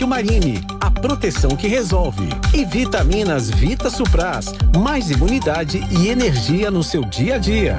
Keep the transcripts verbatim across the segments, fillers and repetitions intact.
Marine, a proteção que resolve. E vitaminas Vita Supras, mais imunidade e energia no seu dia a dia.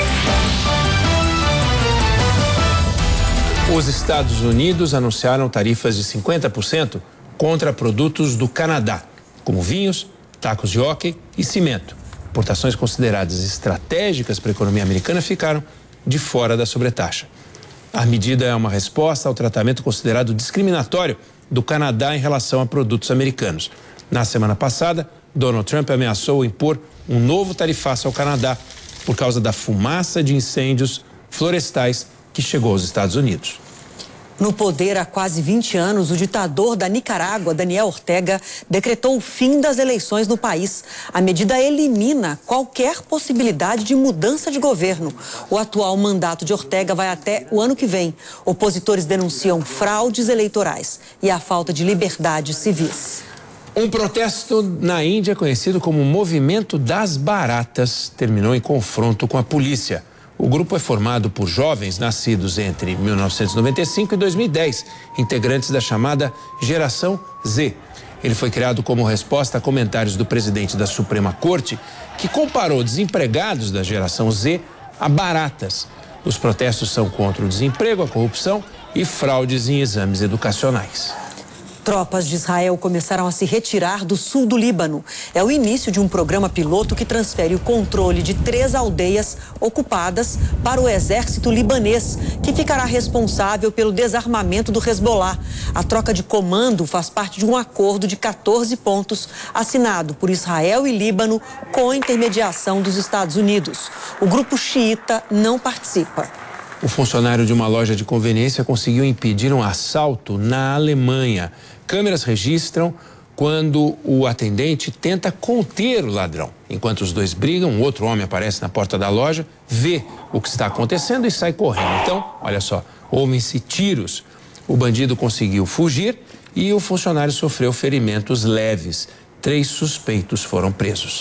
Os Estados Unidos anunciaram tarifas de cinquenta por cento contra produtos do Canadá, como vinhos, tacos de hóquei e cimento. Importações consideradas estratégicas para a economia americana ficaram de fora da sobretaxa. A medida é uma resposta ao tratamento considerado discriminatório do Canadá em relação a produtos americanos. Na semana passada, Donald Trump ameaçou impor um novo tarifaço ao Canadá por causa da fumaça de incêndios florestais que chegou aos Estados Unidos. No poder há quase vinte anos, o ditador da Nicarágua, Daniel Ortega, decretou o fim das eleições no país. A medida elimina qualquer possibilidade de mudança de governo. O atual mandato de Ortega vai até o ano que vem. Opositores denunciam fraudes eleitorais e a falta de liberdades civis. Um protesto na Índia, conhecido como Movimento das Baratas, terminou em confronto com a polícia. O grupo é formado por jovens nascidos entre mil novecentos e noventa e cinco e dois mil e dez, integrantes da chamada Geração Z. Ele foi criado como resposta a comentários do presidente da Suprema Corte, que comparou desempregados da Geração Z a baratas. Os protestos são contra o desemprego, a corrupção e fraudes em exames educacionais. Tropas de Israel começaram a se retirar do sul do Líbano. É o início de um programa piloto que transfere o controle de três aldeias ocupadas para o exército libanês, que ficará responsável pelo desarmamento do Hezbollah. A troca de comando faz parte de um acordo de quatorze pontos assinado por Israel e Líbano com intermediação dos Estados Unidos. O grupo xiita não participa. O funcionário de uma loja de conveniência conseguiu impedir um assalto na Alemanha. Câmeras registram quando o atendente tenta conter o ladrão. Enquanto os dois brigam, um outro homem aparece na porta da loja, vê o que está acontecendo e sai correndo. Então, olha só, ouvem-se tiros. O bandido conseguiu fugir e o funcionário sofreu ferimentos leves. Três suspeitos foram presos.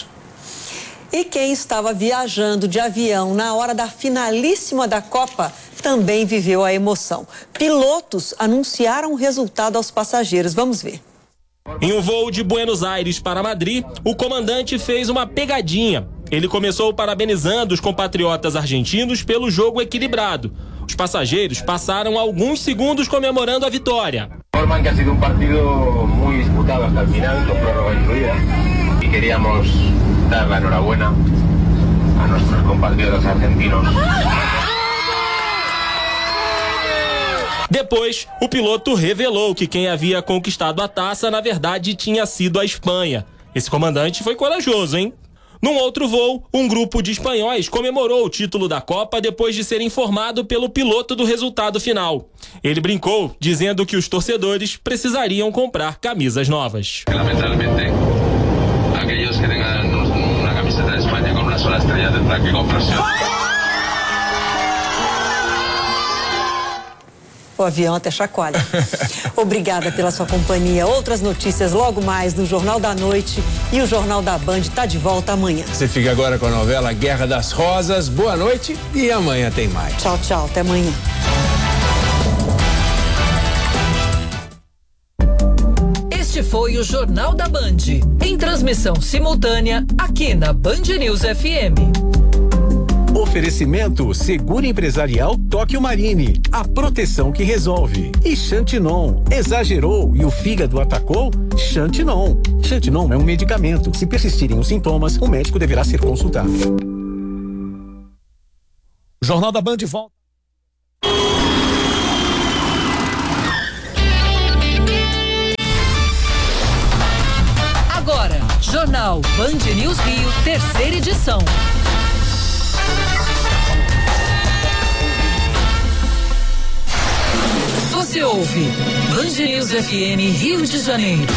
E quem estava viajando de avião na hora da finalíssima da Copa também viveu a emoção. Pilotos anunciaram o resultado aos passageiros. Vamos ver. Em um voo de Buenos Aires para Madrid, o comandante fez uma pegadinha. Ele começou parabenizando os compatriotas argentinos pelo jogo equilibrado. Os passageiros passaram alguns segundos comemorando a vitória. Informan que ha sido um partido muito disputado até o final, com prórroga incluída. E queríamos dar a enhorabuena a nossos compatriotas argentinos. Depois, o piloto revelou que quem havia conquistado a taça, na verdade, tinha sido a Espanha. Esse comandante foi corajoso, hein? Num outro voo, um grupo de espanhóis comemorou o título da Copa depois de ser informado pelo piloto do resultado final. Ele brincou, dizendo que os torcedores precisariam comprar camisas novas. Lamentablemente, aqueles que tenham uma camiseta de Espanha com uma sola estrela terão que comprar. O avião até chacoalha. Obrigada pela sua companhia. Outras notícias logo mais no Jornal da Noite, e o Jornal da Band está de volta amanhã. Você fica agora com a novela Guerra das Rosas. Boa noite e amanhã tem mais. Tchau, tchau. Até amanhã. Este foi o Jornal da Band, em transmissão simultânea aqui na Band News F M. Oferecimento Seguro Empresarial Tóquio Marine, a proteção que resolve. E Xantinon, exagerou e o fígado atacou? Xantinon. Xantinon é um medicamento. Se persistirem os sintomas, o médico deverá ser consultado. Jornal da Band volta. Agora, Jornal Band News Rio, terceira edição. Você ouve Band News F M Rio de Janeiro.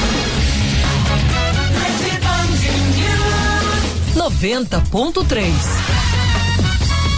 noventa ponto três.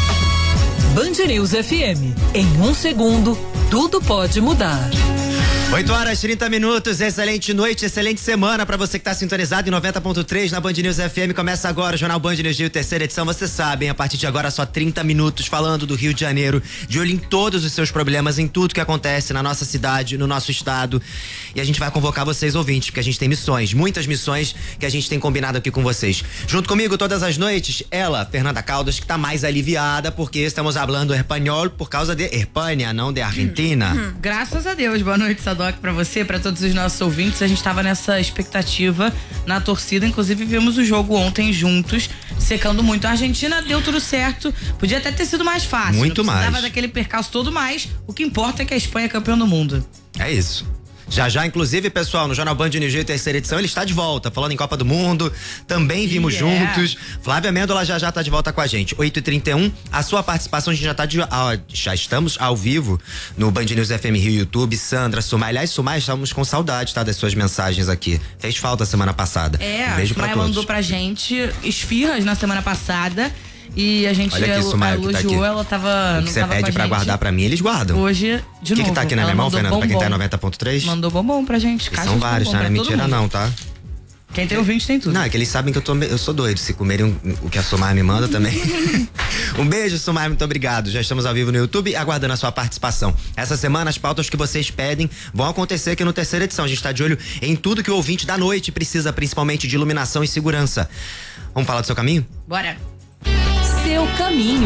Band News F M. Em um segundo, tudo pode mudar. oito horas e trinta minutos, excelente noite, excelente semana pra você que tá sintonizado em noventa ponto três na Band News F M. Começa agora o Jornal Band News Rio, terceira edição. Vocês sabem, a partir de agora só trinta minutos falando do Rio de Janeiro, de olho em todos os seus problemas, em tudo que acontece na nossa cidade, no nosso estado. E a gente vai convocar vocês, ouvintes, porque a gente tem missões, muitas missões que a gente tem combinado aqui com vocês. Junto comigo todas as noites, ela, Fernanda Caldas, que tá mais aliviada porque estamos falando espanhol por causa de Espanha, não de Argentina. Hum, hum. Graças a Deus. Boa noite, Sadoc, pra você, pra todos os nossos ouvintes. A gente tava nessa expectativa na torcida, inclusive vimos o jogo ontem juntos, secando muito. A Argentina deu tudo certo, podia até ter sido mais fácil. Muito mais. Não precisava daquele percalço todo mais. O que importa é que a Espanha é campeã do mundo. É isso. Já já, inclusive, pessoal, no Jornal Band News Rio, terceira edição, ele está de volta, falando em Copa do Mundo, também vimos yeah. juntos. Flávia Amêndola já já tá de volta com a gente. oito e trinta e um, a sua participação, a gente já tá de, ah, já estamos ao vivo no Band News F M Rio YouTube. Sandra, Sumai, aliás, Sumai, estamos com saudade, tá, das suas mensagens aqui. Fez falta semana passada. É, um beijo a Sumai pra todos. mandou pra gente esfirras na semana passada. E a gente Olha aqui, Sumaia, elogiou, tá ela tava. O que você pede pra guardar pra mim, eles guardam. Hoje, de o que novo. O que tá aqui na minha mão, Fernando? Pra quem tá em noventa ponto três? Mandou bombom pra gente. São vários, tá? Não é mentira, não, tá? Quem tem ouvinte tem tudo. Não, é que eles sabem que eu, tô, eu sou doido. Se comerem um, o que a Sumar me manda também. Um beijo, Sumar, muito obrigado. Já estamos ao vivo no YouTube, aguardando a sua participação. Essa semana, as pautas que vocês pedem vão acontecer aqui no terceira edição. A gente tá de olho em tudo que o ouvinte da noite precisa, principalmente de iluminação e segurança. Vamos falar do seu caminho? Bora. Seu caminho.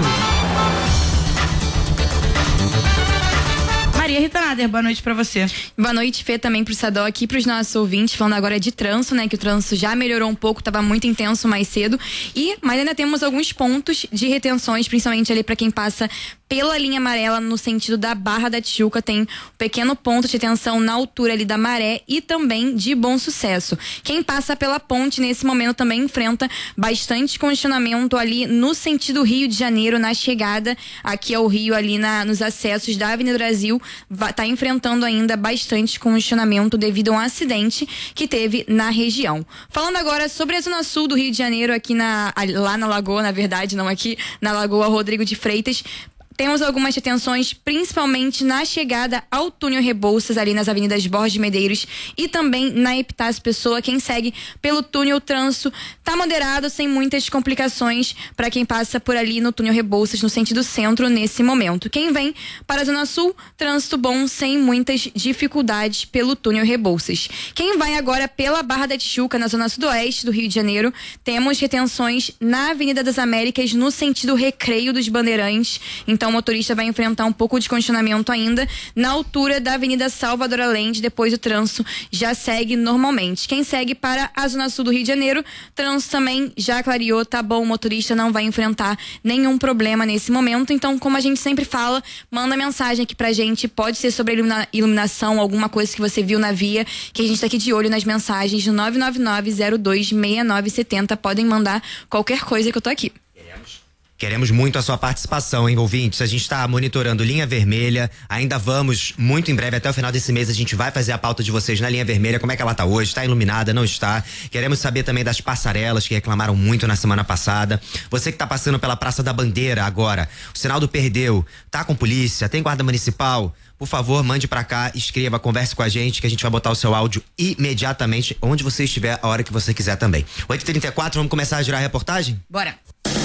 Maria Rita Nader, boa noite pra você. Boa noite, Fê, também pro Sadoc e pros nossos ouvintes, falando agora de trânsito, né, que o trânsito já melhorou um pouco, tava muito intenso mais cedo, e, mas ainda temos alguns pontos de retenções, principalmente ali pra quem passa pela linha amarela no sentido da Barra da Tijuca, tem um pequeno ponto de tensão na altura ali da Maré e também de Bom Sucesso. Quem passa pela ponte nesse momento também enfrenta bastante congestionamento ali no sentido Rio de Janeiro, na chegada aqui ao Rio, ali na, nos acessos da Avenida Brasil, vai, tá enfrentando ainda bastante congestionamento devido a um acidente que teve na região. Falando agora sobre a zona sul do Rio de Janeiro, aqui na, lá na Lagoa, na verdade, não aqui, na Lagoa Rodrigo de Freitas, temos algumas detenções, principalmente na chegada ao túnel Rebouças, ali nas avenidas Borges Medeiros e também na Epitácio Pessoa. Quem segue pelo túnel, o trânsito tá moderado, sem muitas complicações para quem passa por ali no túnel Rebouças, no sentido centro, nesse momento. Quem vem para a Zona Sul, trânsito bom, sem muitas dificuldades pelo túnel Rebouças. Quem vai agora pela Barra da Tijuca, na Zona Sudoeste do Rio de Janeiro, temos retenções na Avenida das Américas, no sentido Recreio dos Bandeirantes. Então, Então o motorista vai enfrentar um pouco de congestionamento ainda na altura da Avenida Salvador Allende. Depois o trânsito já segue normalmente. Quem segue para a Zona Sul do Rio de Janeiro, trânsito também já clareou, tá bom, o motorista não vai enfrentar nenhum problema nesse momento. Então, como a gente sempre fala, manda mensagem aqui pra gente, pode ser sobre ilumina- iluminação, alguma coisa que você viu na via, que a gente tá aqui de olho nas mensagens no nove nove nove zero dois seis nove sete zero. Podem mandar qualquer coisa que eu tô aqui. Queremos muito a sua participação, hein, ouvintes? A gente está monitorando linha vermelha, ainda vamos, muito em breve, até o final desse mês, a gente vai fazer a pauta de vocês na linha vermelha, como é que ela tá hoje, está iluminada, não está? Queremos saber também das passarelas, que reclamaram muito na semana passada. Você que tá passando pela Praça da Bandeira agora, o Sinaldo perdeu, tá com polícia, tem guarda municipal? Por favor, mande pra cá, escreva, converse com a gente, que a gente vai botar o seu áudio imediatamente, onde você estiver, a hora que você quiser também. oito e trinta e quatro, vamos começar a girar a reportagem? Bora.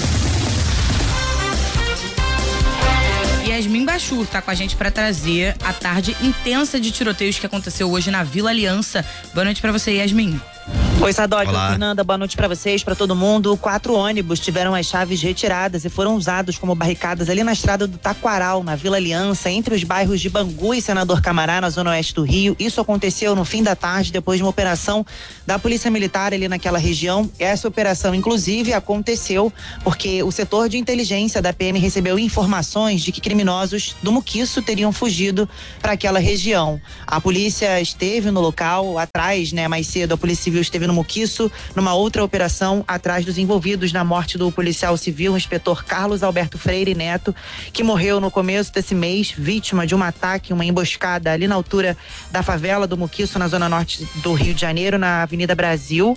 Yasmin Bachur tá com a gente para trazer a tarde intensa de tiroteios que aconteceu hoje na Vila Aliança. Boa noite para você, Yasmin. Oi, Sadoc, Fernanda, boa noite pra vocês, pra todo mundo. Quatro ônibus tiveram as chaves retiradas e foram usados como barricadas ali na estrada do Taquaral, na Vila Aliança, entre os bairros de Bangu e Senador Camará, na zona oeste do Rio. Isso aconteceu no fim da tarde, depois de uma operação da Polícia Militar ali naquela região. Essa operação, inclusive, aconteceu porque o setor de inteligência da P M recebeu informações de que criminosos do Muquiço teriam fugido para aquela região. A polícia esteve no local, atrás, né, mais cedo, a Polícia Civil esteve no Muquiço, numa outra operação atrás dos envolvidos na morte do policial civil, o inspetor Carlos Alberto Freire Neto, que morreu no começo desse mês, vítima de um ataque, uma emboscada ali na altura da favela do Muquiço, na zona norte do Rio de Janeiro, na Avenida Brasil.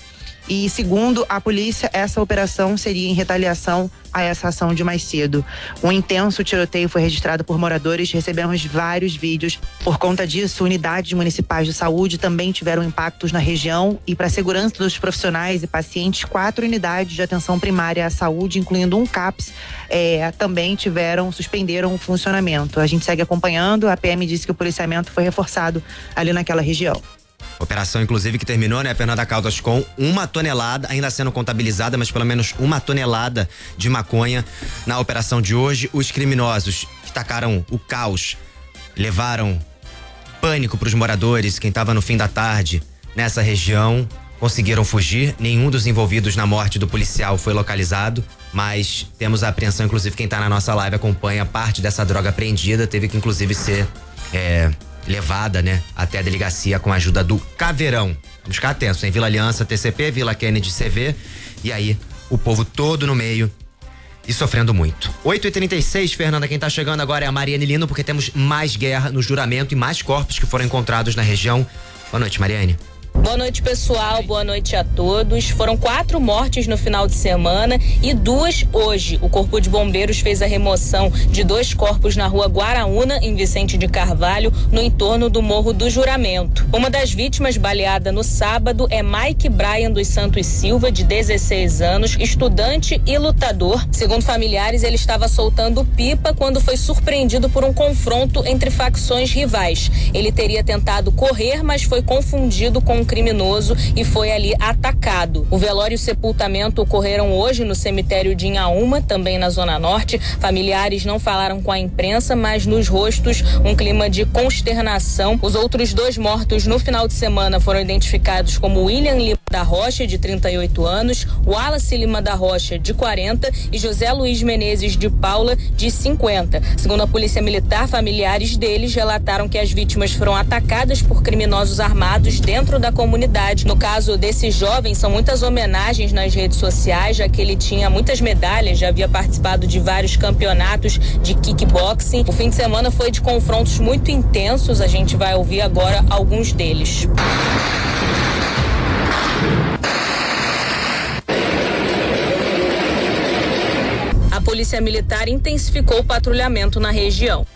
E segundo a polícia, essa operação seria em retaliação a essa ação de mais cedo. Um intenso tiroteio foi registrado por moradores, recebemos vários vídeos. Por conta disso, unidades municipais de saúde também tiveram impactos na região e para a segurança dos profissionais e pacientes, quatro unidades de atenção primária à saúde, incluindo um CAPS, é, também tiveram, suspenderam o funcionamento. A gente segue acompanhando, a P M disse que o policiamento foi reforçado ali naquela região. Operação, inclusive, que terminou, né, Fernanda Caldas, com uma tonelada, ainda sendo contabilizada, mas pelo menos uma tonelada de maconha na operação de hoje. Os criminosos que tacaram o caos, levaram pânico para os moradores, quem estava no fim da tarde nessa região, conseguiram fugir. Nenhum dos envolvidos na morte do policial foi localizado, mas temos a apreensão, inclusive quem está na nossa live acompanha parte dessa droga apreendida, teve que inclusive ser é, levada, né, até a delegacia com a ajuda do Caveirão. Vamos ficar atentos, em Vila Aliança, T C P, Vila Kennedy, C V, e aí o povo todo no meio e sofrendo muito. oito e trinta e seis, Fernanda, quem tá chegando agora é a Mariane Lino, porque temos mais guerra no Juramento e mais corpos que foram encontrados na região. Boa noite, Mariane. Boa noite, pessoal. Boa noite a todos. Foram quatro mortes no final de semana e duas hoje. O Corpo de Bombeiros fez a remoção de dois corpos na rua Guaraúna, em Vicente de Carvalho, no entorno do Morro do Juramento. Uma das vítimas baleada no sábado é Mike Brian dos Santos Silva, de dezesseis anos, estudante e lutador. Segundo familiares, ele estava soltando pipa quando foi surpreendido por um confronto entre facções rivais. Ele teria tentado correr, mas foi confundido com um criminoso e foi ali atacado. O velório e o sepultamento ocorreram hoje no cemitério de Inhaúma, também na Zona Norte. Familiares não falaram com a imprensa, mas nos rostos um clima de consternação. Os outros dois mortos no final de semana foram identificados como William Lima da Rocha, de trinta e oito anos, Wallace Lima da Rocha, de quarenta, e José Luiz Menezes de Paula, de cinquenta. Segundo a Polícia Militar, familiares deles relataram que as vítimas foram atacadas por criminosos armados dentro da comunidade. No caso desse jovem, são muitas homenagens nas redes sociais, já que ele tinha muitas medalhas, já havia participado de vários campeonatos de kickboxing. O fim de semana foi de confrontos muito intensos, a gente vai ouvir agora alguns deles. A Polícia Militar intensificou o patrulhamento na região.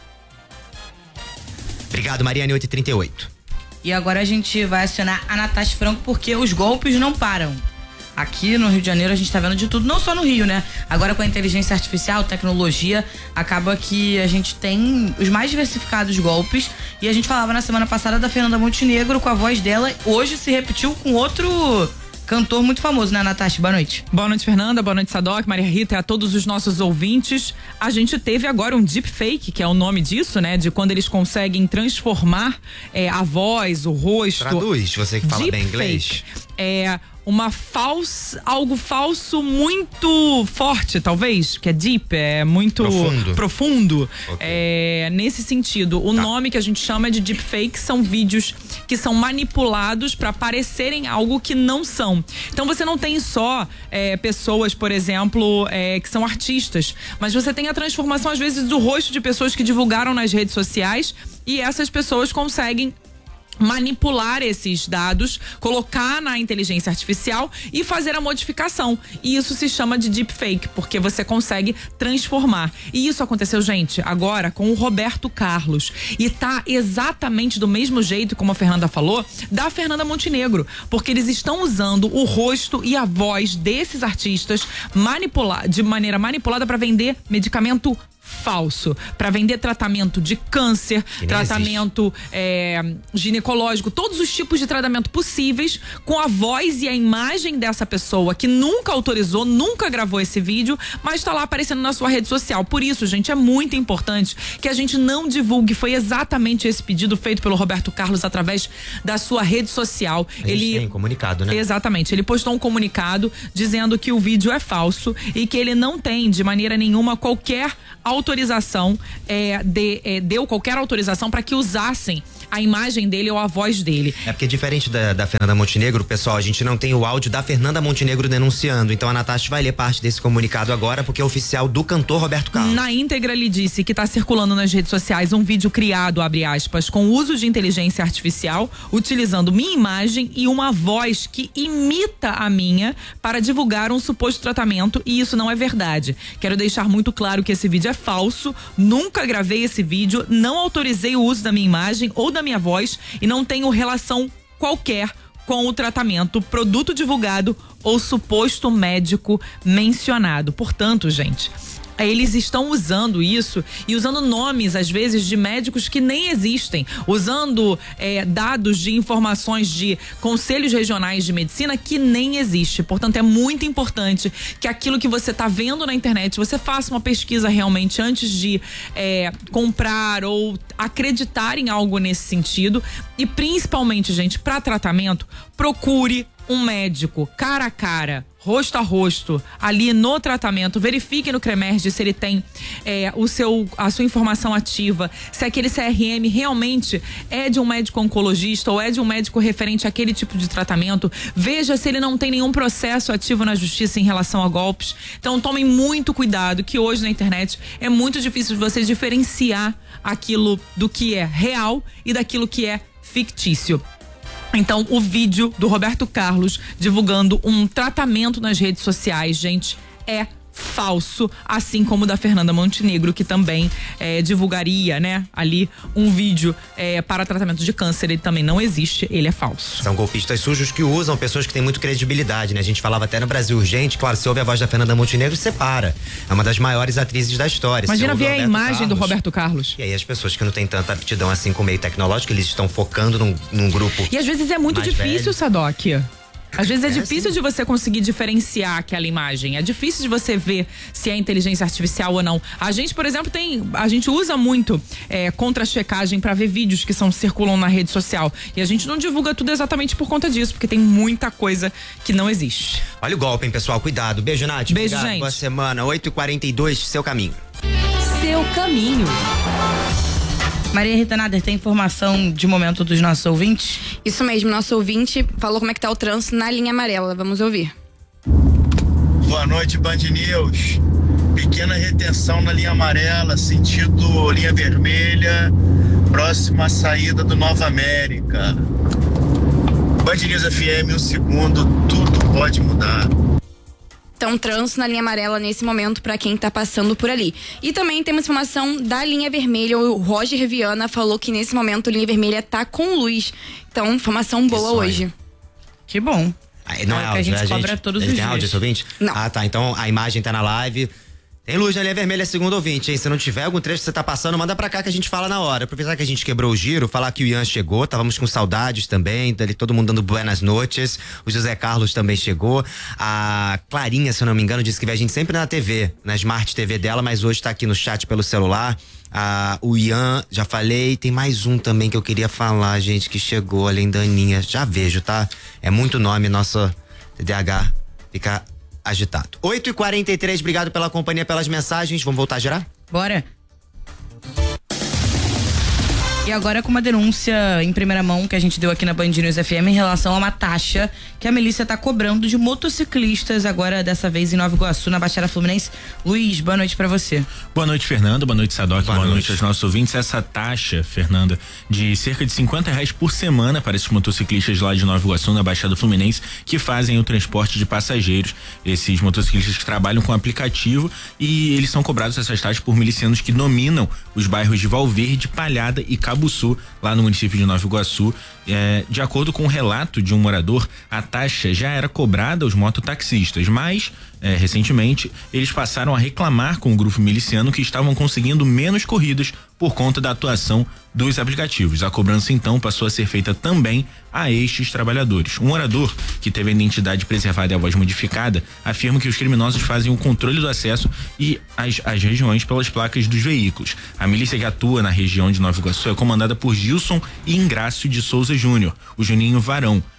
Obrigado, Mariane. oito e trinta e oito. E agora a gente vai acionar a Natasha Franco, porque os golpes não param. Aqui no Rio de Janeiro a gente tá vendo de tudo, não só no Rio, né? Agora com a inteligência artificial, tecnologia, acaba que a gente tem os mais diversificados golpes. E a gente falava na semana passada da Fernanda Montenegro com a voz dela. Hoje se repetiu com outro cantor muito famoso, né, Natasha? Boa noite. Boa noite, Fernanda. Boa noite, Sadoc, Maria Rita e a todos os nossos ouvintes. A gente teve agora um deepfake, que é o nome disso, né? De quando eles conseguem transformar é, a voz, o rosto. Traduz, você que fala deep bem inglês. Fake. É uma falsa, algo falso muito forte, talvez, que é deep, é muito profundo. profundo. Okay. É, nesse sentido, o tá. nome que a gente chama de deepfake são vídeos que são manipulados para parecerem algo que não são. Então você não tem só é, pessoas, por exemplo, é, que são artistas, mas você tem a transformação às vezes do rosto de pessoas que divulgaram nas redes sociais e essas pessoas conseguem manipular esses dados, colocar na inteligência artificial e fazer a modificação. E isso se chama de deepfake, porque você consegue transformar. E isso aconteceu, gente, agora com o Roberto Carlos. E tá exatamente do mesmo jeito, como a Fernanda falou, da Fernanda Montenegro. Porque eles estão usando o rosto e a voz desses artistas manipular, de maneira manipulada para vender medicamento falso, para vender tratamento de câncer, tratamento é, ginecológico, todos os tipos de tratamento possíveis, com a voz e a imagem dessa pessoa que nunca autorizou, nunca gravou esse vídeo, mas está lá aparecendo na sua rede social. Por isso, gente, é muito importante que a gente não divulgue. Foi exatamente esse pedido feito pelo Roberto Carlos através da sua rede social. A ele gente tem comunicado, né? Exatamente, ele postou um comunicado dizendo que o vídeo é falso e que ele não tem de maneira nenhuma qualquer autorização, é, de, é, deu qualquer autorização para que usassem a imagem dele ou a voz dele. É porque diferente da, da Fernanda Montenegro, pessoal, a gente não tem o áudio da Fernanda Montenegro denunciando, então a Natasha vai ler parte desse comunicado agora, porque é oficial do cantor Roberto Carlos. Na íntegra, ele disse que está circulando nas redes sociais um vídeo criado, abre aspas, com uso de inteligência artificial, utilizando minha imagem e uma voz que imita a minha para divulgar um suposto tratamento, e isso não é verdade. Quero deixar muito claro que esse vídeo é falso, nunca gravei esse vídeo, não autorizei o uso da minha imagem ou da minha voz e não tenho relação qualquer com o tratamento, produto divulgado ou suposto médico mencionado. Portanto, gente, eles estão usando isso e usando nomes, às vezes, de médicos que nem existem, usando é, dados de informações de conselhos regionais de medicina que nem existe. Portanto, é muito importante que aquilo que você está vendo na internet, você faça uma pesquisa realmente antes de é, comprar ou acreditar em algo nesse sentido. E principalmente, gente, para tratamento, procure um médico cara a cara, rosto a rosto, ali no tratamento. Verifique no Cremerge se ele tem é, o seu, a sua informação ativa, se aquele C R M realmente é de um médico oncologista ou é de um médico referente àquele tipo de tratamento. Veja se ele não tem nenhum processo ativo na justiça em relação a golpes. Então tomem muito cuidado, que hoje na internet é muito difícil de você diferenciar aquilo do que é real e daquilo que é fictício. Então, o vídeo do Roberto Carlos divulgando um tratamento nas redes sociais, gente, é falso, assim como o da Fernanda Montenegro, que também é, divulgaria, né, ali um vídeo é, para tratamento de câncer. Ele também não existe, ele é falso. São golpistas sujos que usam pessoas que têm muito credibilidade, né? A gente falava até no Brasil Urgente, claro, se ouve a voz da Fernanda Montenegro, separa. É uma das maiores atrizes da história. Imagina ver a imagem Carlos, do Roberto Carlos. E aí as pessoas que não têm tanta aptidão assim com o meio tecnológico, eles estão focando num, num grupo. E às vezes é muito difícil, velho. Sadoc. Às vezes é, é difícil sim. de você conseguir diferenciar aquela imagem. É difícil de você ver se é inteligência artificial ou não. A gente, por exemplo, tem. A gente usa muito é, contra-checagem para ver vídeos que são, circulam na rede social. E a gente não divulga tudo exatamente por conta disso, porque tem muita coisa que não existe. Olha o golpe, hein, pessoal? Cuidado. Beijo, Nath. Beijo, obrigado. gente. Boa semana. oito e quarenta e dois, seu caminho. Seu caminho. Maria Rita Nader, tem informação de momento dos nossos ouvintes? Isso mesmo, nosso ouvinte falou como é que tá o trânsito na linha amarela. Vamos ouvir. Boa noite, Band News. Pequena retenção na linha amarela, sentido linha vermelha, próxima à saída do Nova América. Band News F M, um segundo, tudo pode mudar. Então, trânsito na linha amarela nesse momento para quem tá passando por ali. E também temos informação da linha vermelha. O Roger Viana falou que nesse momento a linha vermelha tá com luz. Então, informação boa hoje. Que bom. Aí, não é, é áudio, que a gente né, cobra gente? todos Ele os tem dias. Áudio, esse ouvinte? Não. Ah, tá. Então a imagem tá na live. Tem luz na linha vermelha, segundo ouvinte, hein? Se não tiver algum trecho que você tá passando, manda pra cá que a gente fala na hora. Aproveitar que a gente quebrou o giro, falar que o Ian chegou, távamos com saudades também, dele, todo mundo dando buenas noites. O José Carlos também chegou. A Clarinha, se eu não me engano, disse que vê a gente sempre na T V, na Smart T V dela, mas hoje tá aqui no chat pelo celular. Ah, o Ian, já falei, tem mais um também que eu queria falar, gente, que chegou, além da Aninha. Já vejo, tá? É muito nome, nosso T D A H fica agitado. oito e quarenta e três, obrigado pela companhia, pelas mensagens. Vamos voltar a gerar? Bora. E agora com uma denúncia em primeira mão que a gente deu aqui na Band News F M em relação a uma taxa que a milícia está cobrando de motociclistas, agora dessa vez em Nova Iguaçu, na Baixada Fluminense. Luiz, boa noite pra você. Boa noite, Fernanda. Boa noite, Sadoc. Boa, boa noite. noite aos nossos ouvintes. Essa taxa, Fernanda, de cerca de cinquenta reais por semana para esses motociclistas lá de Nova Iguaçu, na Baixada Fluminense, que fazem o transporte de passageiros. Esses motociclistas que trabalham com aplicativo, e eles são cobrados essas taxas por milicianos que dominam os bairros de Valverde, Palhada e Cabo Sul, lá no município de Nova Iguaçu. É, de acordo com o relato de um morador, a taxa já era cobrada aos mototaxistas, mas é, recentemente eles passaram a reclamar com o grupo miliciano que estavam conseguindo menos corridas por conta da atuação dos aplicativos. A cobrança então passou a ser feita também a estes trabalhadores. Um morador que teve a identidade preservada e a voz modificada afirma que os criminosos fazem o controle do acesso e as, as regiões pelas placas dos veículos. A milícia que atua na região de Nova Iguaçu é comandada por Gilson Ingrácio de Souza Júnior, o Juninho Varão.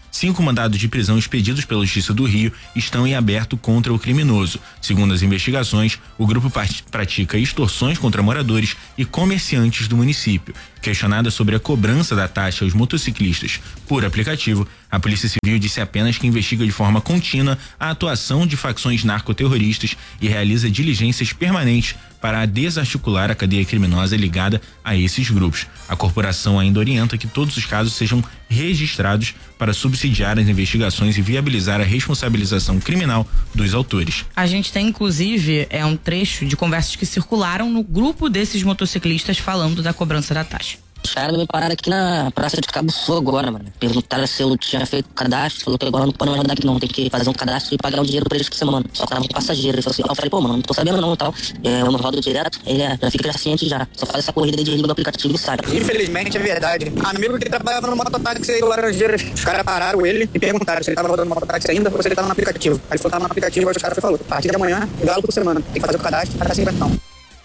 Cinco mandados de prisão expedidos pela Justiça do Rio estão em aberto contra o criminoso. Segundo as investigações, o grupo pratica extorsões contra moradores e comerciantes do município. Questionada sobre a cobrança da taxa aos motociclistas por aplicativo, a Polícia Civil disse apenas que investiga de forma contínua a atuação de facções narcoterroristas e realiza diligências permanentes para desarticular a cadeia criminosa ligada a esses grupos. A corporação ainda orienta que todos os casos sejam registrados para subsidiar as investigações e viabilizar a responsabilização criminal dos autores. A gente tem, inclusive, é um trecho de conversas que circularam no grupo desses motociclistas falando da cobrança da taxa. Os caras me pararam aqui na praça de Cabo Sul agora, mano. Perguntaram se eu tinha feito cadastro. Falou que agora não pode mais rodar aqui não. Tem que fazer um cadastro e pagar um dinheiro pra eles por semana. Só tava um passageiro. Ele falou assim, eu falei, pô, mano, não tô sabendo não e tal. É, eu não rodo direto. Ele é, já fica ciente já. Só faz essa corrida de desliga do aplicativo e sai. Infelizmente é verdade. Ah, amigo que trabalhava no mototáxi do Laranjeiras. Os caras pararam ele e perguntaram se ele tava rodando no mototáxi ainda ou se ele tava no aplicativo. Aí ele falou que tava no aplicativo, aí os caras falaram, a partir de amanhã, galo por semana. Tem que fazer o cadastro, pagar cinquenta não.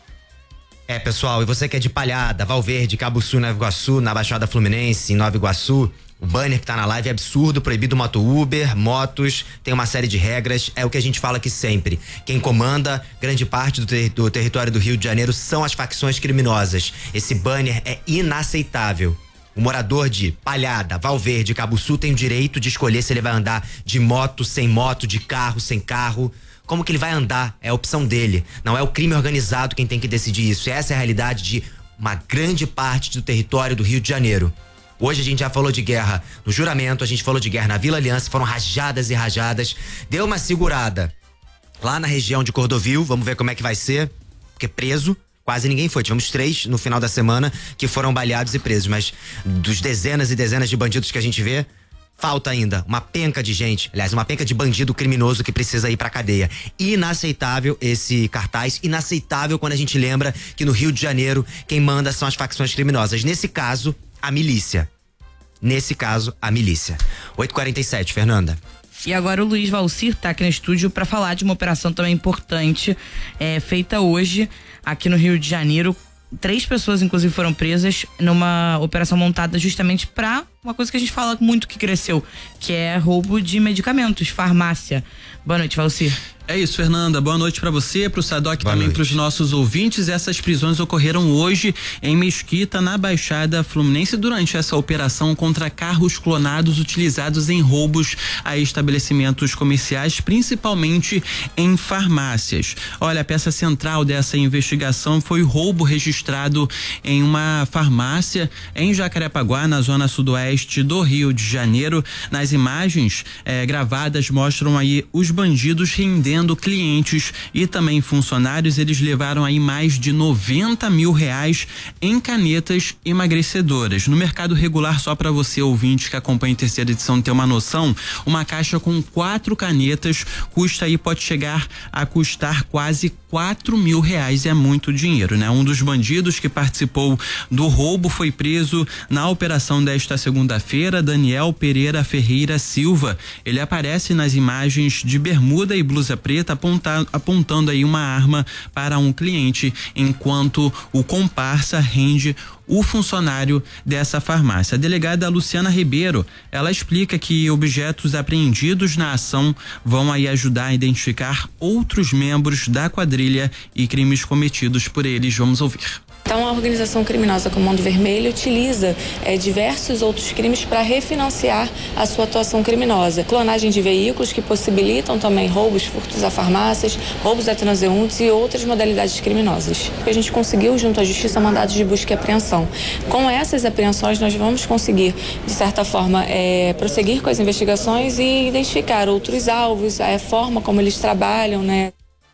É, pessoal, e você que é de Palhada, Valverde, Cabo Sul, Nova Iguaçu, na Baixada Fluminense, em Nova Iguaçu, o banner que tá na live é absurdo, proibido moto Uber, motos, tem uma série de regras, é o que a gente fala aqui sempre. Quem comanda grande parte do, ter, do território do Rio de Janeiro são as facções criminosas. Esse banner é inaceitável. O morador de Palhada, Valverde, Cabo Sul tem o direito de escolher se ele vai andar de moto, sem moto, de carro, sem carro. Como que ele vai andar? É a opção dele. Não é o crime organizado quem tem que decidir isso. Essa é a realidade de uma grande parte do território do Rio de Janeiro. Hoje a gente já falou de guerra no Juramento, a gente falou de guerra na Vila Aliança, foram rajadas e rajadas. Deu uma segurada lá na região de Cordovil, vamos ver como é que vai ser, porque preso quase ninguém foi. Tivemos três no final da semana que foram baleados e presos, mas dos dezenas e dezenas de bandidos que a gente vê, falta ainda uma penca de gente, aliás, uma penca de bandido criminoso que precisa ir pra cadeia. Inaceitável esse cartaz, inaceitável quando a gente lembra que no Rio de Janeiro quem manda são as facções criminosas. Nesse caso, a milícia. Nesse caso, a milícia. oito e quarenta e sete, Fernanda. E agora o Luiz Valcir tá aqui no estúdio para falar de uma operação também importante, é, feita hoje aqui no Rio de Janeiro. Três pessoas, inclusive, foram presas numa operação montada justamente para uma coisa que a gente fala muito que cresceu, que é roubo de medicamentos, farmácia. Boa noite, Valcir. É isso, Fernanda. Boa noite para você, pro Sadoc, também para os nossos ouvintes. Essas prisões ocorreram hoje em Mesquita, na Baixada Fluminense, durante essa operação contra carros clonados utilizados em roubos a estabelecimentos comerciais, principalmente em farmácias. Olha, a peça central dessa investigação foi o roubo registrado em uma farmácia em Jacarepaguá, na zona sudoeste do Rio de Janeiro. Nas imagens eh, gravadas mostram aí os bandidos rendendo clientes e também funcionários. Eles levaram aí mais de noventa mil reais em canetas emagrecedoras. No mercado regular, só para você ouvinte que acompanha a terceira edição ter uma noção, uma caixa com quatro canetas custa aí, pode chegar a custar quase quatro mil reais. É muito dinheiro, né? Um dos bandidos que participou do roubo foi preso na operação desta segunda-feira, Daniel Pereira Ferreira Silva. Ele aparece nas imagens de bermuda e blusa preta, aponta, apontando aí uma arma para um cliente, enquanto o comparsa rende o funcionário dessa farmácia. A delegada Luciana Ribeiro, ela explica que objetos apreendidos na ação vão aí ajudar a identificar outros membros da quadrilha e crimes cometidos por eles. Vamos ouvir. Então, a organização criminosa Comando Vermelho utiliza é, diversos outros crimes para refinanciar a sua atuação criminosa. Clonagem de veículos que possibilitam também roubos, furtos a farmácias, roubos a transeuntes e outras modalidades criminosas. A gente conseguiu, junto à Justiça, mandados de busca e apreensão. Com essas apreensões, nós vamos conseguir, de certa forma, é, prosseguir com as investigações e identificar outros alvos, a forma como eles trabalham, né?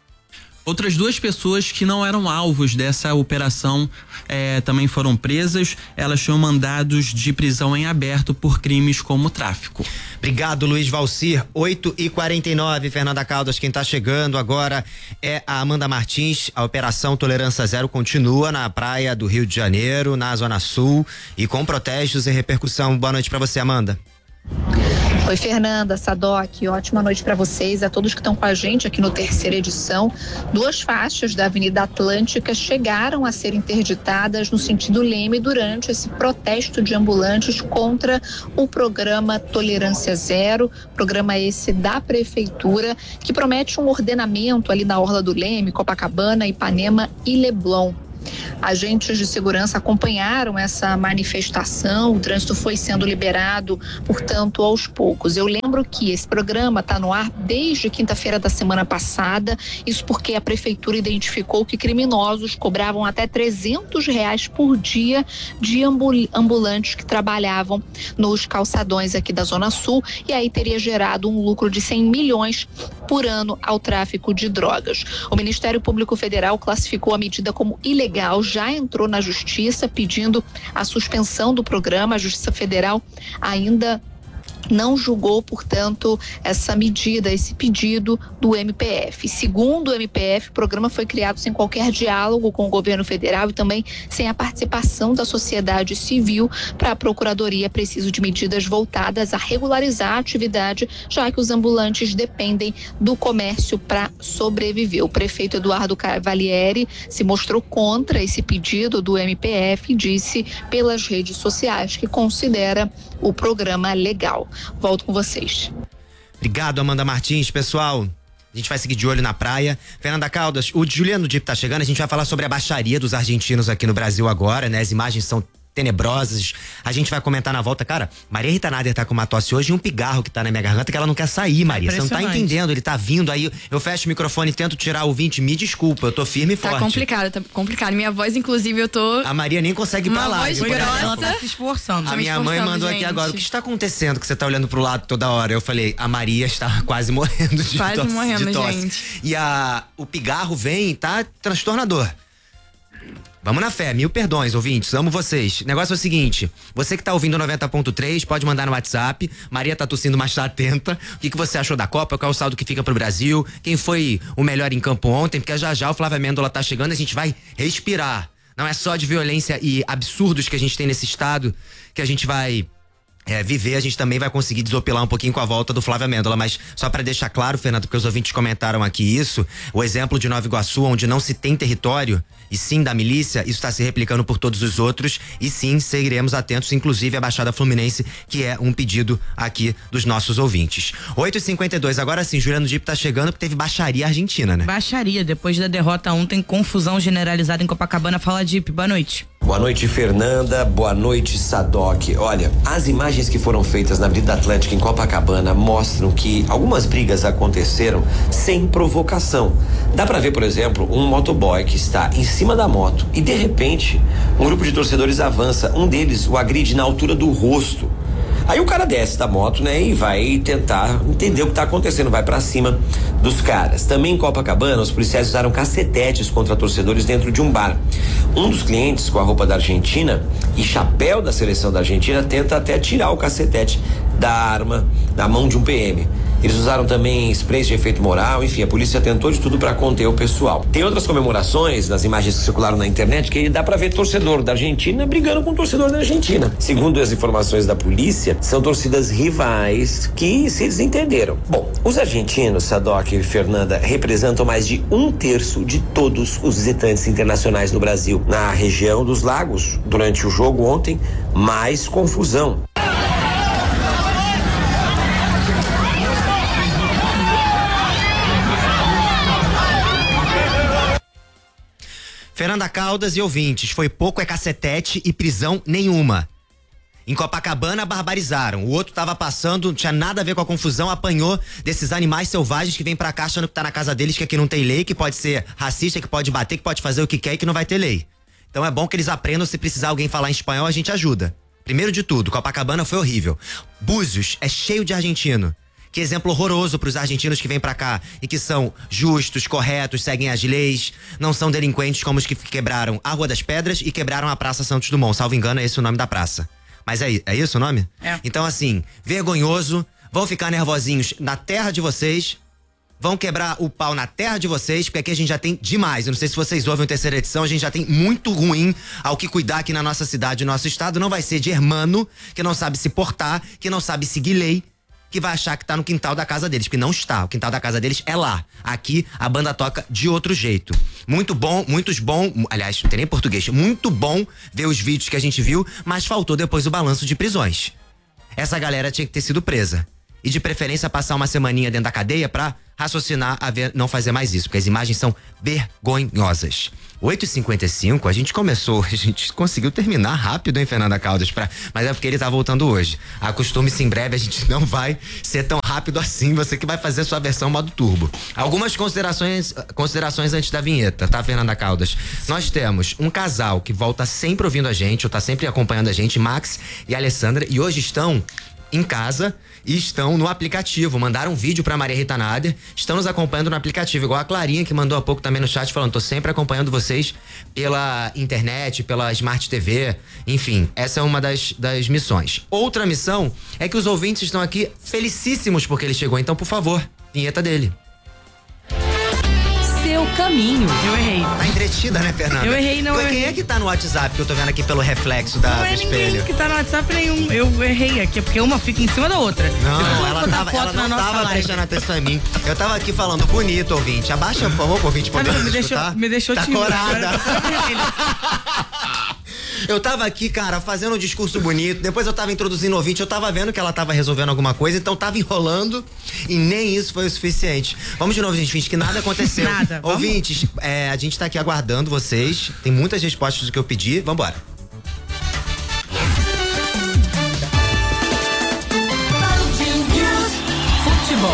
Outras duas pessoas que não eram alvos dessa operação eh, também foram presas. Elas tinham mandados de prisão em aberto por crimes como tráfico. Obrigado, Luiz Valcir. oito e quarenta e nove, Fernanda Caldas. Quem está chegando agora é a Amanda Martins. A Operação Tolerância Zero continua na praia do Rio de Janeiro, na Zona Sul, e com protestos e repercussão. Boa noite para você, Amanda. Oi, Fernanda, Sadoc, ótima noite para vocês, a todos que estão com a gente aqui no terceira edição. Duas faixas da Avenida Atlântica chegaram a ser interditadas no sentido Leme durante esse protesto de ambulantes contra o programa Tolerância Zero, programa esse da Prefeitura, que promete um ordenamento ali na Orla do Leme, Copacabana, Ipanema e Leblon. Agentes de segurança acompanharam essa manifestação, o trânsito foi sendo liberado, portanto, aos poucos. Eu lembro que esse programa está no ar desde quinta-feira da semana passada, isso porque a prefeitura identificou que criminosos cobravam até trezentos reais por dia de ambulantes que trabalhavam nos calçadões aqui da Zona Sul, e aí teria gerado um lucro de cem milhões por ano ao tráfico de drogas. O Ministério Público Federal classificou a medida como ilegal, já entrou na Justiça pedindo a suspensão do programa. A Justiça Federal ainda não julgou, portanto, essa medida, esse pedido do M P F. Segundo o M P F, o programa foi criado sem qualquer diálogo com o governo federal e também sem a participação da sociedade civil. Para a Procuradoria, é preciso de medidas voltadas a regularizar a atividade, já que os ambulantes dependem do comércio para sobreviver. O prefeito Eduardo Cavalieri se mostrou contra esse pedido do M P F e disse pelas redes sociais que considera o programa legal. Volto com vocês. Obrigado, Amanda Martins. Pessoal, a gente vai seguir de olho na praia. Fernanda Caldas, o Juliano Dip tá chegando, a gente vai falar sobre a baixaria dos argentinos aqui no Brasil agora, né? As imagens são tenebrosas. A gente vai comentar na volta. Cara, Maria Rita Nader tá com uma tosse hoje e um pigarro que tá na minha garganta que ela não quer sair, Maria. Você não tá entendendo, ele tá vindo aí, eu fecho o microfone e tento tirar o ouvinte, me desculpa, eu tô firme e tá forte. Tá complicado, tá complicado. Minha voz, inclusive, eu tô... A Maria nem consegue ir pra lá. Voz grossa. Ela tá se esforçando. A minha mãe mandou gente. aqui agora, o que está acontecendo que você tá olhando pro lado toda hora? Eu falei, a Maria está quase morrendo de quase tosse. morrendo, de tosse. gente. E a, o pigarro vem e tá transtornador. Vamos na fé, mil perdões, ouvintes, amo vocês. O negócio é o seguinte, você que tá ouvindo noventa ponto três, pode mandar no WhatsApp. Maria tá tossindo, mas tá atenta. O que, que você achou da Copa? Qual é o saldo que fica pro Brasil? Quem foi o melhor em campo ontem? Porque já já o Flávio Amêndola tá chegando, a gente vai respirar. Não é só de violência e absurdos que a gente tem nesse estado que a gente vai... É, viver, a gente também vai conseguir desopilar um pouquinho com a volta do Flávio Amêndola, mas só para deixar claro, Fernando, porque os ouvintes comentaram aqui isso, o exemplo de Nova Iguaçu, onde não se tem território, e sim da milícia, isso está se replicando por todos os outros, e sim, seguiremos atentos, inclusive a Baixada Fluminense, que é um pedido aqui dos nossos ouvintes. oito e cinquenta e dois, agora sim, Juliano Dip tá chegando porque teve baixaria argentina, né? Baixaria, depois da derrota ontem, confusão generalizada em Copacabana. Fala, Dip, boa noite. Boa noite, Fernanda. Boa noite, Sadoc. Olha, as imagens que foram feitas na Avenida Atlântica em Copacabana mostram que algumas brigas aconteceram sem provocação. Dá pra ver, por exemplo, um motoboy que está em cima da moto e, de repente, um grupo de torcedores avança. Um deles o agride na altura do rosto. Aí o cara desce da moto, né, e vai tentar entender o que tá acontecendo, vai pra cima dos caras. Também em Copacabana, os policiais usaram cacetetes contra torcedores dentro de um bar. Um dos clientes, com a roupa da Argentina e chapéu da seleção da Argentina, tenta até tirar o cacetete da arma da mão de um P M. Eles usaram também sprays de efeito moral, enfim, a polícia tentou de tudo para conter o pessoal. Tem outras comemorações nas imagens que circularam na internet que dá para ver torcedor da Argentina brigando com torcedor da Argentina. Segundo as informações da polícia, são torcidas rivais que se desentenderam. Bom, os argentinos, Sadoc e Fernanda, representam mais de um terço de todos os visitantes internacionais no Brasil. Na região dos Lagos, durante o jogo ontem, mais confusão. Fernanda Caldas e ouvintes, foi pouco é cacetete e prisão nenhuma. Em Copacabana barbarizaram, o outro tava passando, não tinha nada a ver com a confusão, apanhou desses animais selvagens que vêm pra cá achando que tá na casa deles, que aqui não tem lei, que pode ser racista, que pode bater, que pode fazer o que quer e que não vai ter lei. Então é bom que eles aprendam, se precisar alguém falar em espanhol, a gente ajuda. Primeiro de tudo, Copacabana foi horrível. Búzios é cheio de argentino. Que exemplo horroroso para os argentinos que vêm para cá e que são justos, corretos, seguem as leis, não são delinquentes como os que quebraram a Rua das Pedras e quebraram a Praça Santos Dumont. Salvo engano, é esse o nome da praça. Mas é, é isso o nome? É. Então, assim, vergonhoso, vão ficar nervosinhos na terra de vocês, vão quebrar o pau na terra de vocês, porque aqui a gente já tem demais. Eu não sei se vocês ouvem a terceira edição, a gente já tem muito ruim ao que cuidar aqui na nossa cidade, no nosso estado. Não vai ser de hermano, que não sabe se portar, que não sabe seguir lei. que vai achar que tá no quintal da casa deles, porque não está. O quintal da casa deles é lá. Aqui a banda toca de outro jeito. Muito bom, muitos bom, aliás, não tem nem português, muito bom ver os vídeos que a gente viu, mas faltou depois o balanço de prisões. Essa galera tinha que ter sido presa. E de preferência passar uma semaninha dentro da cadeia pra raciocinar a ver, não fazer mais isso, porque as imagens são vergonhosas. oito e cinquenta e cinco, a gente começou, a gente conseguiu terminar rápido, hein, Fernanda Caldas, pra, mas é porque ele tá voltando hoje. Acostume-se, em breve a gente não vai ser tão rápido assim, você que vai fazer a sua versão modo turbo. Algumas considerações, considerações antes da vinheta, tá, Fernanda Caldas? Nós temos um casal que volta sempre ouvindo a gente, ou tá sempre acompanhando a gente, Max e Alessandra, e hoje estão em casa e estão no aplicativo. Mandaram um vídeo pra Maria Rita Nader, estão nos acompanhando no aplicativo, igual a Clarinha, que mandou há pouco também no chat falando, tô sempre acompanhando vocês pela internet, pela Smart T V, enfim, essa é uma das, das missões. Outra missão é que os ouvintes estão aqui felicíssimos porque ele chegou, então por favor, vinheta dele. Seu caminho. Eu errei. Tá entretida, né, Fernanda? Eu errei, não. Quem eu é errei. que tá no WhatsApp que eu tô vendo aqui pelo reflexo da, não é do espelho? Ninguém que tá no WhatsApp nenhum. Eu errei aqui, porque uma fica em cima da outra. Não, eu ela, tava, ela não tava prestando atenção em mim. Eu tava aqui falando bonito, ouvinte. Abaixa, por favor, ouvinte, poder me deixou, escutar. me deixou tá tímido, corada. Eu tava aqui, cara, fazendo um discurso bonito, depois eu tava introduzindo o ouvinte, eu tava vendo que ela tava resolvendo alguma coisa, então tava enrolando e nem isso foi o suficiente. Vamos de novo, gente, finge que nada aconteceu. Nada. Ouvintes, é, a gente tá aqui aguardando vocês, tem muitas respostas do que eu pedi, vambora. Futebol.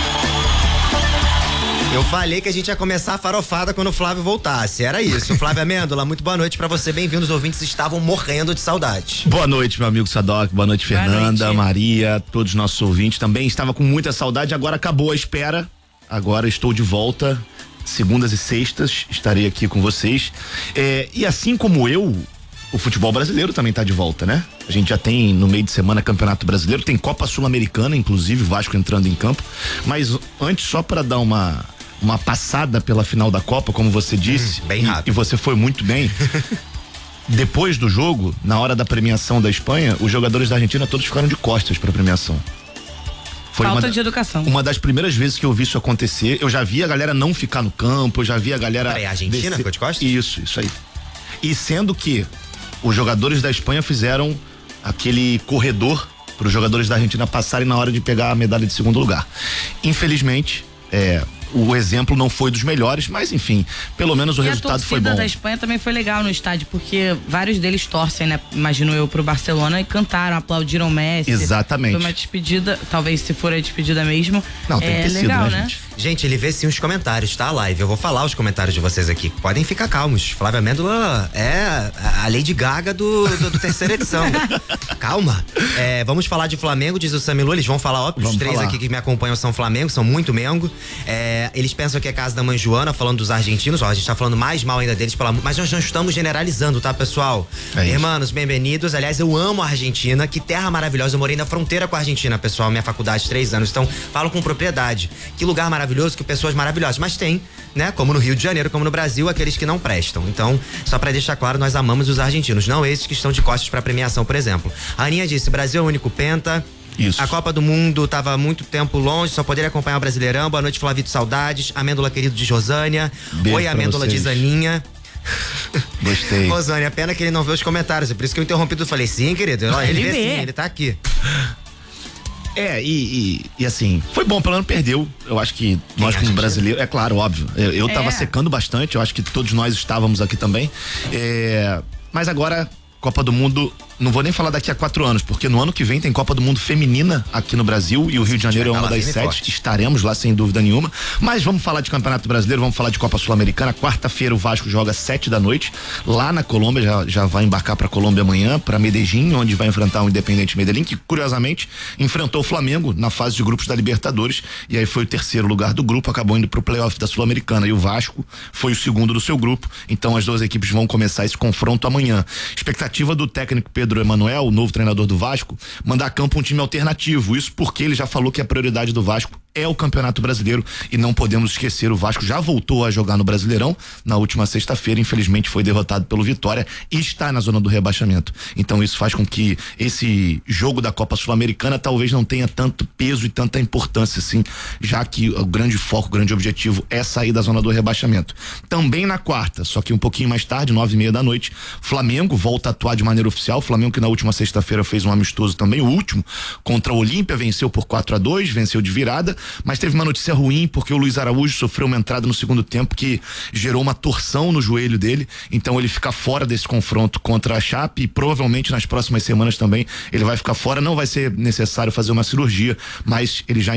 Eu falei que a gente ia começar a farofada quando o Flávio voltasse. Era isso. Flávio Amêndola, muito boa noite pra você. Bem-vindos, ouvintes estavam morrendo de saudade. Boa noite, meu amigo Sadoc. Boa noite, boa Fernanda, noite. Maria, todos os nossos ouvintes também. Estava com muita saudade, agora acabou a espera. Agora estou de volta. Segundas e sextas estarei aqui com vocês. É, e assim como eu, o futebol brasileiro também está de volta, né? A gente já tem no meio de semana Campeonato Brasileiro, tem Copa Sul-Americana, inclusive, Vasco entrando em campo. Mas antes, só para dar uma uma passada pela final da Copa, como você disse, hum, bem rápido. E, e você foi muito bem. Depois do jogo, na hora da premiação da Espanha, os jogadores da Argentina todos ficaram de costas para a premiação. Foi Falta uma, de educação. Uma das primeiras vezes que eu vi isso acontecer. Eu já vi a galera não ficar no campo, eu já vi a galera. Peraí, a Argentina descer. ficou de costas? Isso, isso aí. E sendo que os jogadores da Espanha fizeram aquele corredor para os jogadores da Argentina passarem na hora de pegar a medalha de segundo lugar. Infelizmente, é, o exemplo não foi dos melhores, mas enfim, pelo menos o e resultado foi bom. A torcida da Espanha também foi legal no estádio, porque vários deles torcem, né? Imagino eu, pro Barcelona, e cantaram, aplaudiram o Messi. Exatamente. Foi uma despedida, talvez se for a despedida mesmo. Não, tem é que ter legal, sido, né, né? gente? Gente, ele vê sim os comentários, tá? A live. Eu vou falar os comentários de vocês aqui. Podem ficar calmos. Flávia Amêndola é a Lady Gaga do, do, do terceira edição. Calma. É, vamos falar de Flamengo, diz o Samilu. Eles vão falar, óbvio, vamos os três falar. aqui que me acompanham são Flamengo, são muito Mengo. É, eles pensam que é casa da mãe Joana, falando dos argentinos. Ó, a gente tá falando mais mal ainda deles, pela, mas nós não estamos generalizando, tá, pessoal? É Irmãos, bem-vindos. Aliás, eu amo a Argentina. Que terra maravilhosa. Eu morei na fronteira com a Argentina, pessoal. Minha faculdade, três anos. Então, falo com propriedade. Que lugar maravilhoso, que pessoas maravilhosas. Mas tem, né? Como no Rio de Janeiro, como no Brasil, aqueles que não prestam. Então, só pra deixar claro, nós amamos os argentinos, não esses que estão de costas pra premiação, por exemplo. A Aninha disse: Brasil é o único penta. Isso. A Copa do Mundo tava há muito tempo longe, só poderia acompanhar o Brasileirão. Boa noite, Flavito, saudades. Amêndola querido de Josânia. Beijo Oi, Amêndola de Zaninha. Gostei. Rosânia, pena que ele não vê os comentários, é por isso que eu interrompi tudo. Falei, sim, querido. Ele, ele vê, vê sim, ele tá aqui. É, e, e, e assim, foi bom, pelo menos perdeu. Eu acho que nós como brasileiros, é claro, óbvio. Eu, eu tava É. secando bastante, eu acho que todos nós estávamos aqui também. É, mas agora, Copa do Mundo, não vou nem falar daqui a quatro anos, porque no ano que vem tem Copa do Mundo feminina aqui no Brasil e o Rio de Janeiro é uma das sete. Estaremos lá sem dúvida nenhuma. Mas vamos falar de Campeonato Brasileiro, vamos falar de Copa Sul-Americana. Quarta-feira o Vasco joga sete da noite lá na Colômbia, já, já vai embarcar pra Colômbia amanhã, pra Medellín, onde vai enfrentar o Independente Medellín, que curiosamente enfrentou o Flamengo na fase de grupos da Libertadores, e aí foi o terceiro lugar do grupo, acabou indo pro playoff da Sul-Americana, e o Vasco foi o segundo do seu grupo. Então as duas equipes vão começar esse confronto amanhã. Expectativa do técnico Pedro Emanuel, o novo treinador do Vasco, mandar a campo um time alternativo. Isso porque ele já falou que a prioridade do Vasco é o Campeonato Brasileiro e não podemos esquecer, o Vasco já voltou a jogar no Brasileirão na última sexta-feira, infelizmente foi derrotado pelo Vitória e está na zona do rebaixamento. Então isso faz com que esse jogo da Copa Sul-Americana talvez não tenha tanto peso e tanta importância assim, já que o grande foco, o grande objetivo é sair da zona do rebaixamento. Também na quarta, só que um pouquinho mais tarde, nove e meia da noite, Flamengo volta a atuar de maneira oficial. Flamengo que na última sexta-feira fez um amistoso também, o último, contra o Olímpia, venceu por quatro a dois, venceu de virada, mas teve uma notícia ruim porque o Luiz Araújo sofreu uma entrada no segundo tempo que gerou uma torção no joelho dele, então ele fica fora desse confronto contra a Chape e provavelmente nas próximas semanas também ele vai ficar fora. Não vai ser necessário fazer uma cirurgia, mas ele já